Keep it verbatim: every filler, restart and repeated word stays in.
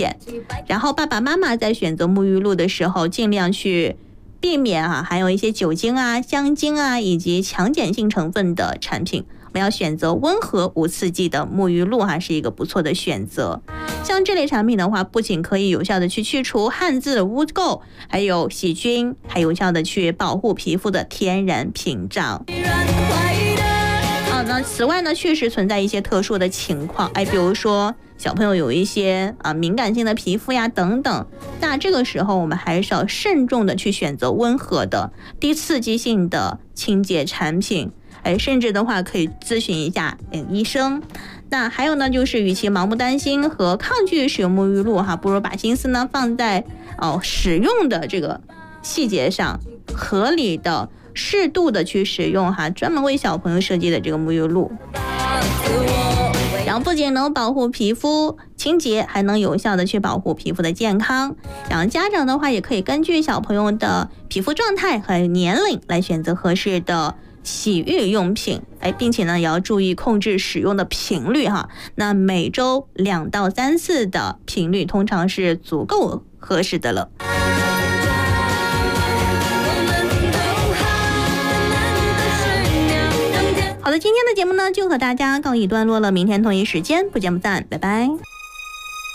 险。然后爸爸妈妈在选择沐浴露的时候，尽量去避免啊，含有一些酒精啊、香精啊以及强碱性成分的产品。我们要选择温和无刺激的沐浴露哈，是一个不错的选择。像这类产品的话，不仅可以有效的去去除汗渍的污垢，还有细菌，还有效的去保护皮肤的天然屏障。啊，那此外呢，确实存在一些特殊的情况，哎，比如说小朋友有一些啊敏感性的皮肤呀等等，那这个时候我们还是要慎重的去选择温和的、低刺激性的清洁产品。哎，甚至的话可以咨询一下嗯医生。那还有呢，就是与其盲目担心和抗拒使用沐浴露哈，不如把心思呢放在哦使用的这个细节上，合理的、适度的去使用哈，专门为小朋友设计的这个沐浴露。然后不仅能保护皮肤清洁，还能有效的去保护皮肤的健康。然后家长的话也可以根据小朋友的皮肤状态和年龄来选择合适的洗浴用品，哎，并且呢也要注意控制使用的频率哈。那每周两到三次的频率通常是足够合适的了。好的，今天的节目呢就和大家告一段落了，明天同一时间不见不散，拜拜。